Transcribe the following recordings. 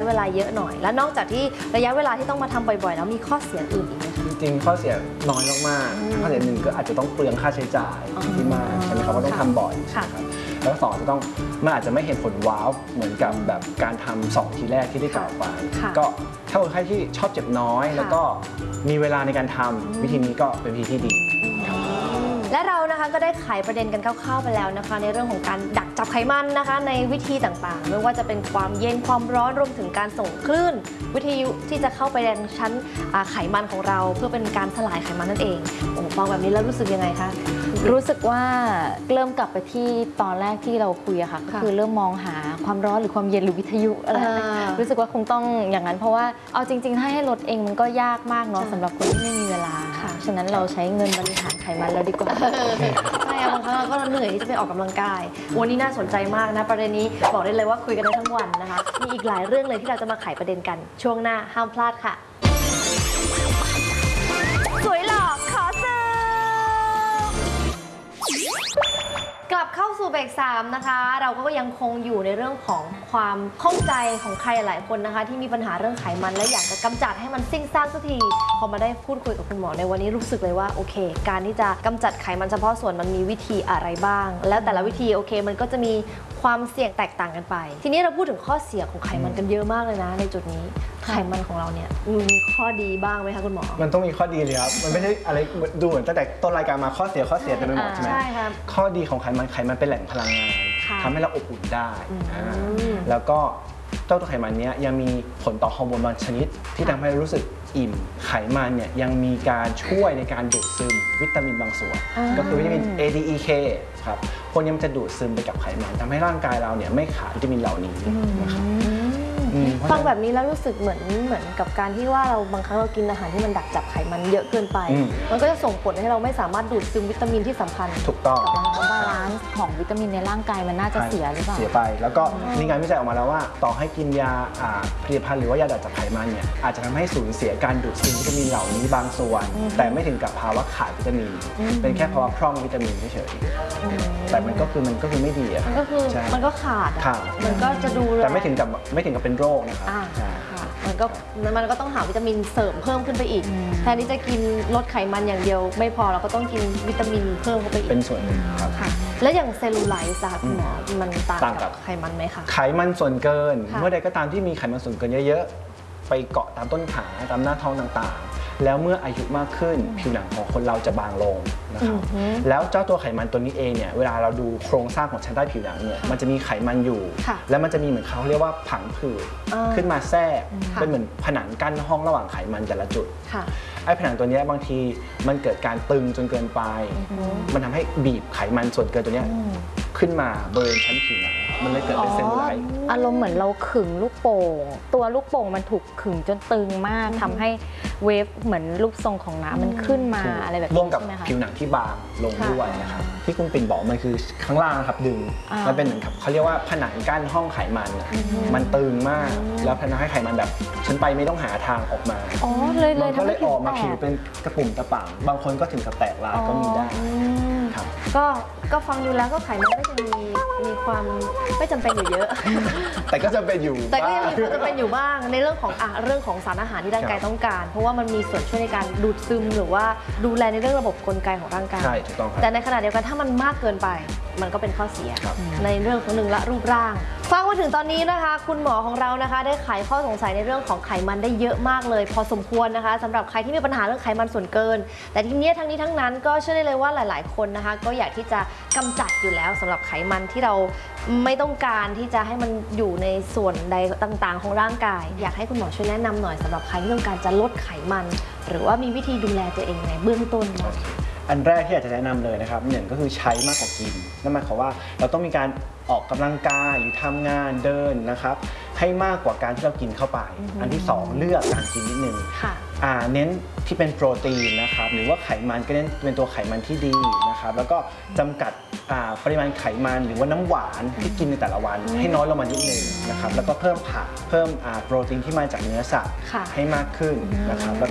เวลาเยอะหน่อยและนอกจากที่ระยะเวลาที่ต้องมาทำบ่อยๆแล้วมีข้อเสียอื่นอีกไหมคะจริงๆข้อเสียน้อยมากๆข้อเสียหนึ่งก็อาจจะต้องเปลืองค่าใช้จ่ายที่มากใช่ไหมครับว่าต้องทำบ่อยครับแล้วสองจะต้องมันอาจจะไม่เห็นผลว้าวเหมือนกับแบบการทำ2ทีแรกที่ได้กล่าวไปก็ถ้าคนไข้ที่ชอบเจ็บน้อยแล้วก็มีเวลาในการทำวิธีนี้ก็เป็นวิธีที่ดีและเรานะคะก็ได้ไขประเด็นกันคร่าวๆไปแล้วนะคะในเรื่องของการดักจับไขมันนะคะในวิธีต่างๆไม่ว่าจะเป็นความเย็นความร้อนรวมถึงการส่งคลื่นวิทยุที่จะเข้าไปในชั้นไขมันของเราเพื่อเป็นการสลายไขมันนั่นเองโอ้ฟังแบบนี้แล้วรู้สึกยังไงคะรู้สึกว่าเริ่มกลับไปที่ตอนแรกที่เราคุยอะค่ะก็คือเริ่มมองหาความร้อนหรือความเย็นหรือวิทยุอะไรรู้สึกว่าคงต้องอย่างนั้นเพราะว่าเอาจริงๆถ้าให้ลดเองมันก็ยากมากเนาะสำหรับคนที่ไม่มีเวลาฉะนั้นเราใช้เงินบริหารไขมันเราดีกว่าใช่บางครั้งก็เหนื่อยที่จะไปออกกำลังกายวันนี้น่าสนใจมากนะประเด็นนี้บอกได้เลยว่าคุยกันได้ทั้งวันนะคะมีอีกหลายเรื่องเลยที่เราจะมาไขประเด็นกันช่วงหน้าห้ามพลาดค่ะสวยหลอกขอซื้อกลับเข้าสู่เบรก3นะคะเราก็ยังคงอยู่ในเรื่องของความข้องใจของใครหลายคนนะคะที่มีปัญหาเรื่องไขมันและอยากจะกำจัดให้มันสิ้นซากสักทีพอมาได้พูดคุยกับคุณหมอในวันนี้รู้สึกเลยว่าโอเคการที่จะกำจัดไขมันเฉพาะส่วนมันมีวิธีอะไรบ้างแล้วแต่ละวิธีโอเคมันก็จะมีความเสี่ยงแตกต่างกันไปทีนี้เราพูดถึงข้อเสียของไขมันกันเยอะมากเลยนะในจุดนี้ไขมันของเราเนี่ยมีข้อดีบ้างไหมคะคุณหมอมันต้องมีข้อดีเลยครับมันไม่ใช่อะไรดูเหมือนตั้งแต่ต้นรายการมาข้อเสียเต็มไปหมดใช่ไหมใช่ครับข้อดีของไขมันเป็นแหล่งพลังงานทำให้เราอบอุ่นได้แล้วก็เจ้าตัวไขมันนี้ยังมีผลต่อฮอร์โมนบางชนิดที่ทำให้รู้สึกอิ่มไขมันเนี่ยยังมีการช่วยในการดูดซึมวิตามินบางส่วนก็คือวิตามิน A D E K ครับพวกนี้มันจะดูดซึมไปกับไขมันทำให้ร่างกายเราเนี่ยไม่ขาดวิตามินเหล่านี้นะครับฟังแบบนี้แล้วรู้สึกเหมือนกับการที่ว่าเราบางครั้งเรากินอาหารที่มันดักจับไขมันเยอะเกินไปมันก็จะส่งผลให้เราไม่สามารถดูดซึมวิตามินที่สำคัญถูกต้องบาลานซ์ของวิตามินในร่างกายมันน่าจะเสียหรือเปล่าเสียไปแล้วก็มีงานวิจัยออกมาแล้วว่าต่อให้กินยาผลิตภัณฑ์หรือว่ายาดักจับไขมันเนี่ยอาจจะทำให้สูญเสียการดูดซึมวิตามินเหล่านี้บางส่วนแต่ไม่ถึงกับภาวะขาดวิตามินเป็นแค่ภาวะพร่องวิตามินเฉยๆแต่มันก็คือไม่ดีมันก็ขาดมันก็จะดูแต่ไม่ถึงกับเป็นโรคนะครับมันก็ต้องหาวิตามินเสริมเพิ่มขึ้นไปอีกแทนที่จะกินลดไขมันอย่างเดียวไม่พอเราก็ต้องกินวิตามินเพิ่มเข้าไปอีกเป็นส่วนหนึ่งครับแล้วอย่างเซลลูไลท์ค่ะคุณหมอมันต่างกับไขมันไหมคะไขมันส่วนเกินเมื่อใดก็ตามที่มีไขมันส่วนเกินเยอะๆไปเกาะตามต้นขาตามหน้าท้องต่างๆแล้วเมื่ออายุมากขึ้นผิวหนังของคนเราจะบางลงนะครับแล้วเจ้าตัวไขมันตัวนี้เองเนี่ยเวลาเราดูโครงสร้างของชั้นใต้ผิวหนังเนี่ยมันจะมีไขมันอยู่แล้วมันจะมีเหมือนเขาเรียกว่าผังผืดขึ้นมาแทรกเป็นเหมือนผนังกั้นห้องระหว่างไขมันแต่ละจุดไอ้ผนังตัวนี้บางทีมันเกิดการตึงจนเกินไปมันทำให้บีบไขมันส่วนเกินตัวนี้ขึ้นมาบริเวณชั้นผิวหนังมันเลยเกิดเป็นเซลลูไลท์อารมณ์เหมือนเราขึงลูกโป่งตัวลูกโป่งมันถูกขึงจนตึงมากทำให้เวฟเหมือนรูปทรงของน้ำมันขึ้นมาอะไรแบบนี้ร่วมกับผิวหนังที่บางลงด้วยนะครับที่คุณปิ่นบอกมันคือข้างล่างครับดึงมันเป็นเหมือนเขาเรียกว่าผนังกั้นห้องไขมันมันตึงมากแล้วทำให้ไขมันแบบฉันไปไม่ต้องหาทางออกมามันก็เลยออกมาผิวเป็นกระปุ่มกระปังบางคนก็ถึงกับแตกลายก็มีได้ครับก็ฟังดูแล้วก็ไขมันก็จะมีความไม่จำเป็นอยู่เยอะแต่ก็จำเป็นอยู่แต่ก็ยังมีความจำเป็นอยู่บ้างในเรื่องของสารอาหารที่ร่างกายต้องการเพราะว่ามันมีส่วนช่วยในการดูดซึมหรือว่าดูแลในเรื่องระบบกลไกของร่างกายใช่ถูกต้องแต่ในขณะเดียวกันถ้ามันมากเกินไปมันก็เป็นข้อเสียในเรื่องของหนึ่งละรูปร่างฟังมาถึงตอนนี้นะคะคุณหมอของเรานะคะได้ไขข้อสงสัยในเรื่องของไขมันได้เยอะมากเลยพอสมควรนะคะสำหรับใครที่มีปัญหาเรื่องไขมันส่วนเกินแต่ทีนี้ทั้งนี้ทั้งนั้นก็เชื่อได้เลยว่าหลายๆคนนะคะก็อยากที่จะกำจัดอยู่แล้วสำหรับไขมันที่เราไม่ต้องการที่จะให้มันอยู่ในส่วนใดต่างๆของร่างกายอยากให้คุณหมอช่วยแนะนำหน่อยสำหรับใครที่ต้องการจะลดไขมันหรือว่ามีวิธีดูแลตัวเองในเบื้องต้นอันแรกที่อยากจะแนะนำเลยนะครับหนึ่งก็คือใช้มากกว่ากินนั่นหมายความว่าเราต้องมีการออกกำลังกายหรือทำงานเดินนะครับให้มากกว่าการที่เรากินเข้าไปอันที่2เลือกการกินนิดนึงเน้นที่เป็นโปรตีนนะครับหรือว่าไขมันก็เน้นเป็นตัวไขมันที่ดีนะครับแล้วก็จำกัดปริมาณไขมันหรือว่าน้ำหวานที่กินในแต่ละวันให้น้อยลงมานิดนึงนะครับแล้วก็เพิ่มผักเพิ่มโปรตีนที่มาจากเนื้อสัตว์ให้มากขึ้นนะครับแล้วก็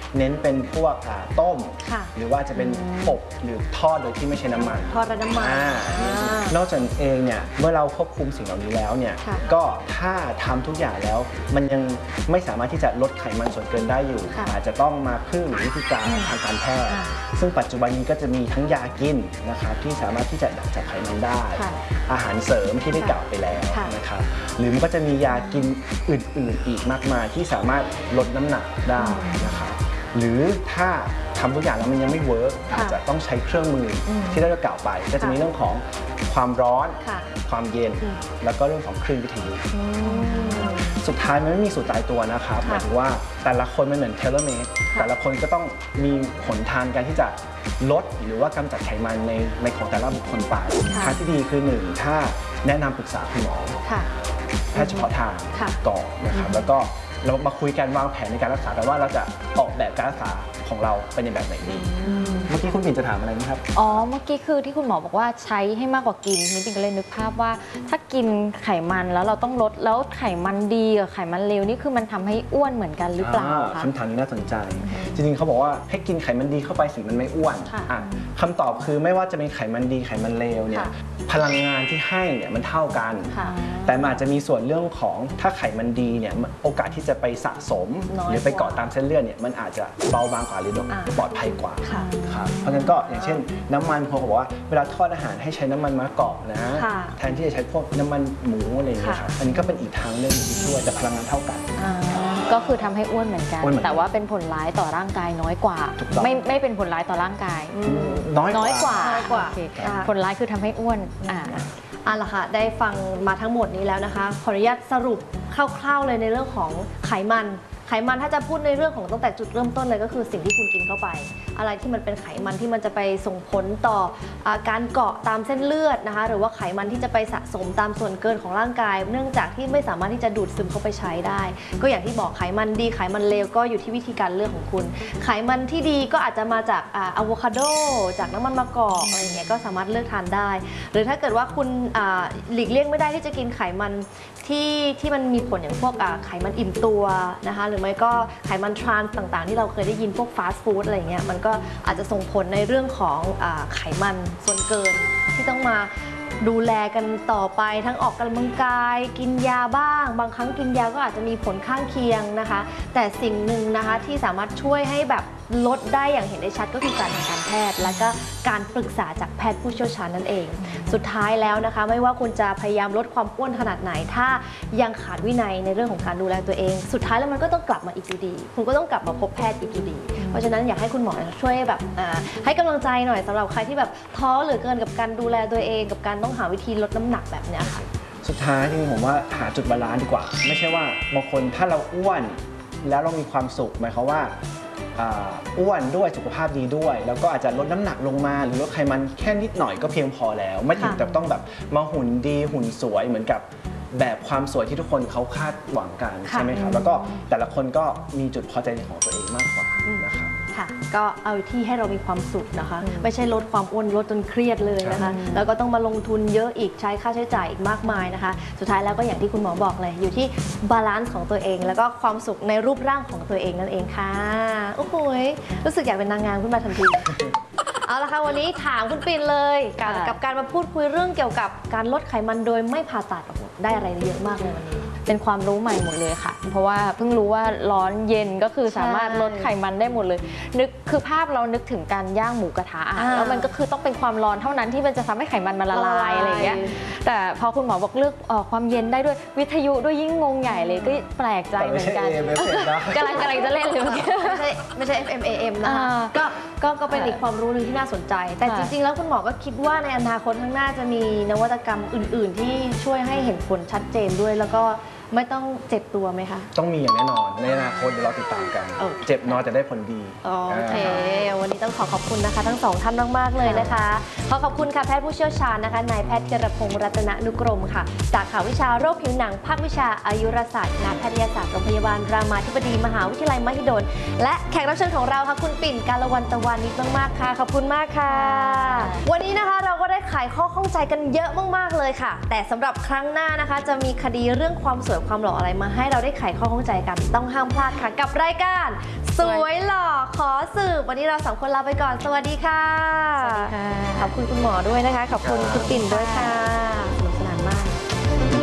เน้นเป็นพวกต้มค่ะหรือว่าจะเป็นอบหรือทอดโดยที่ไม่ใช้น้ำมันทอดและน้ำมันนอกจากเองเนี่ยเมื่อเราควบคุมสิ่งเหล่านี้แล้วเนี่ยค่ะก็ถ้าทำทุกอย่างแล้วมันยังไม่สามารถที่จะลดไขมันส่วนเกินได้อยู่ค่ะอาจจะต้องมาพึ่งวิธีการทางการแพทย์อ่าซึ่งปัจจุบันนี้ก็จะมีทั้งยากินนะครับที่สามารถที่จะดักจับไขมันได้ค่ะอาหารเสริมที่ได้กล่าวไปแล้วค่ะนะครับหรือมันก็จะมียากินอื่นๆอีกมากมายที่สามารถลดน้ำหนักได้นะครับหรือถ้าทำทุกอย่างแล้วมันยังไม่เวิร์กค่ะอาจจะต้องใช้เครื่องมือที่ได้กล่าวไป ก็จะมีเรื่องของความร้อนค่ะความเย็น แล้วก็เรื่องของคลื่นวิทยุอืมสุดท้ายมันไม่มีสูตรตายตัวนะครับหมายถึงว่าแต่ละคนมันเหมือนเทเลเมดค่ะแต่ละคนก็ต้องมีหนทางการที่จะลดหรือว่ากำจัดไขมันในของแต่ละบุคคลไปทางที่ดีคือหนึ่งถ้าแนะนำปรึกษาคุณหมอค่ะแพทย์เฉพาะทางค่ะก่อนนะครับแล้วก็เรามาคุยกันวางแผนในการรักษากันว่าเราจะออกแบบการรักษาของเราเป็นในแบบไหนดีเมื่อกี้คุณปิ่นจะถามอะไรไหมครับอ๋อ เมื่อกี้คือที่คุณหมอบอกว่าใช้ให้มากกว่ากินนี่ปิงก็เลยนึกภาพว่าถ้ากินไขมันแล้วเราต้องลดแล้วไขมันดีกับไขมันเลวนี่คือมันทำให้อ้วนเหมือนกันหรือเปล่าคะคำถามนี้น่าสนใจ จริงๆเขาบอกว่าให้กินไขมันดีเข้าไปสิมันไม่อ้วนค่ะคำตอบคือไม่ว่าจะเป็นไขมันดีไขมันเลวเนี่ยค่ะพลังงานที่ให้เนี่ยมันเท่ากันค่ะแต่มันอาจจะมีส่วนเรื่องของถ้าไขมันดีเนี่ยโอกาสที่จะไปสะสมน้อยหรือไปเกาะตามเส้นเลือดเนี่ยมันอาจจะเบาบางกว่าหรือปลอดภัยกว่าค่ะครับเพราะฉะนั้นก็อย่างเช่นน้ำมันเขาบอกว่าเวลาทอดอาหารให้ใช้น้ำมันมะกอกนะค่ะแทนที่จะใช้พวกน้ำมันหมูอะไรอย่างเงี้ยครับอันนี้ก็เป็นอีกทางเลือกหนึ่งที่ช่วยแต่พลังงานเท่ากันก็คือทำให้อ้วนเหมือนกันอ้วนเหมือนกันแต่ว่าเป็นผลร้ายต่อร่างกายน้อยกว่าถูกต้องไม่เป็นผลร้ายต่อร่างกายน้อยน้อยกว่าน้อยกว่าโอเคค่ะผลร้ายคือทำให้อ้วนเอาล่ะค่ะได้ฟังมาทั้งหมดนี้แล้วนะคะขออนุญาตสรุปคร่าวๆเลยในเรื่องของไขมันถ้าจะพูดในเรื่องของตั้งแต่จุดเริ่มต้นเลยก็คือสิ่งที่คุณกินเข้าไป อะไรที่มันเป็นไขมันที่มันจะไปส่งผลต่อการเกาะตามเส้นเลือดนะคะหรือว่าไขมันที่จะไปสะสมตามส่วนเกินของร่างกาย เนื่องจากที่ไม่สามารถที่จะดูดซึมเข้าไปใช้ได้ ก็อย่างที่บอกไขมันดีไขมันเลวก็อยู่ที่วิธีการเลือกของคุณ ไขมันที่ดีก็อาจจะมาจากอะโวคาโดจากน้ำมันมะกอกอะไรอย่างเงี้ยก็สามารถเลือกทานได้ หรือถ้าเกิดว่าคุณหลีกเลี่ยงไม่ได้ที่จะกินไขมันที่มันมีผลอย่างพวกไขมันอิ่มตัวนะคะหรือไม่ก็ไขมันทรานส์ต่างๆที่เราเคยได้ยินพวกฟาสต์ฟู้ดอะไรเงี้ยมันก็อาจจะส่งผลในเรื่องของไขมันส่วนเกินที่ต้องมาดูแลกันต่อไปทั้งออกกำลังกายกินยาบ้างบางครั้งกินยาก็อาจจะมีผลข้างเคียงนะคะแต่สิ่งหนึ่งนะคะที่สามารถช่วยให้แบบลดได้อย่างเห็นได้ชัดก็คือการทางการแพทย์และก็การปรึกษาจากแพทย์ผู้เชี่ยวชาญนั่นเองสุดท้ายแล้วนะคะไม่ว่าคุณจะพยายามลดความอ้วนขนาดไหนถ้ายังขาดวินัยในเรื่องของการดูแลตัวเองสุดท้ายแล้วมันก็ต้องกลับมาอีกอยู่ดีคุณก็ต้องกลับมาพบแพทย์อีกอยู่ดีเพราะฉะนั้นอยากให้คุณหมอช่วยแบบให้กำลังใจหน่อยสำหรับใครที่แบบท้อเหลือเกินกับการดูแลตัวเองกับการต้องหาวิธีลดน้ำหนักแบบเนี้ยค่ะสุดท้ายจริงๆผมว่าหาจุดบาลานซ์ดีกว่า ไม่ใช่ว่าบางคนถ้าเราอ้วนแล้วเรามีความสุขหมายความว่าอ้วนด้วยสุขภาพดีด้วย แล้วก็อาจจะลดน้ำหนักลงมาหรือลดไขมันแค่นิดหน่อยก็เพียงพอแล้ว ไม่ถึงกับต้องแบบมาหุ่นดีหุ่นสวยเหมือนกับแบบความสวยที่ทุกคนเขาคาดหวังกันใช่ไหมครับแล้วก็แต่ละคนก็มีจุดพอใจของตัวเองมากกว่านะครับค่ะก็เอาที่ให้เรามีความสุขนะคะไม่ใช่ลดความอ้วนลดจนเครียดเลยนะคะแล้วก็ต้องมาลงทุนเยอะอีกใช้ค่าใช้จ่ายอีกมากมายนะคะสุดท้ายแล้วก็อย่างที่คุณหมอบอกเลยอยู่ที่บาลานซ์ของตัวเองแล้วก็ความสุขในรูปร่างของตัวเองนั่นเองค่ะโอ้โหรู้สึกอยากเป็นนางงามขึ้นมาทันที เอาละค่ะวันนี้ถามคุณปิ่นเลยกับการมาพูดคุยเรื่องเกี่ยวกับการลดไขมันโดยไม่ผ่าตัดได้อะไรเยอะมากเลยวันนี้เป็นความรู้ใหม่หมดเลยค่ะเพราะว่าเพิ่งรู้ว่าร้อนเย็นก็คือสามารถลดไขมันได้หมดเลยคือภาพเรานึกถึงการย่างหมูกระทะแล้วมันก็คือต้องเป็นความร้อนเท่านั้นที่มันจะทำให้ไขมันมันละลายอะไรอย่างเงี้ยแต่พอคุณหมอบอกเลือกความเย็นได้ด้วยวิทยุด้วยยิ่งงงใหญ่เลยก็แปลกใจเหมือนกันกำลังจะเล่นเลยไม่ใช่ FM AM นะคะก็เป็นอีกความรู้หนึ่งที่น่าสนใจแต่จริงๆแล้วคุณหมอก็คิดว่าในอนาคตข้างหน้าจะมีนวัตกรรมอื่นๆที่ช่วยให้เห็นผลชัดเจนด้วยแล้วก็ไม่ต้องเจ็บตัวไหมคะต้องมีอย่างแน่นอนในอนาคตเดี๋ยวเราติดตามกันเจ็บน้อยแต่ได้ผลดีโอเควันนี้ต้องขอบคุณนะคะทั้งสองท่านมากๆเลยนะคะขอบคุณค่ะแพทย์ผู้เชี่ยวชาญนะคะนายแพทย์ธีรพงษ์รัตนนุกรมค่ะสาขาวิชาโรคผิวหนังภาควิชาอายุรศาสตร์คณะแพทยศาสตร์โรงพยาบาลรามาธิบดีมหาวิทยาลัยมหิดลและแขกรับเชิญของเราค่ะคุณปิ่นกาลวันตะวันนิดมากๆค่ะขอบคุณมากค่ะวันนี้นะคะเราก็ได้ไขข้อข้องใจกันเยอะมากๆเลยค่ะแต่สำหรับครั้งหน้านะคะจะมีคดีเรื่องความสวยริมความหล่ออะไรมาให้เราได้ไขข้อข้องใจกันต้องห้ามพลาดค่ะกับรายการสวยหล่อขอสืบวันนี้เรา2 คนลาไปก่อนสวัสดีค่ะสวัสดีค่ะขอบคุณคุณหมอด้วยนะคะขอบคุณคุณปิ่นด้วยค่ะ